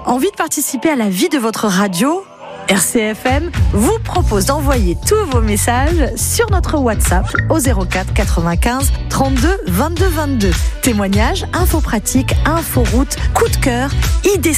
Envie de participer à la vie de votre radio ? RCFM vous propose d'envoyer tous vos messages sur notre WhatsApp au 04 95 32 22 22. Témoignages, infos pratiques, infos route, coup de cœur, idées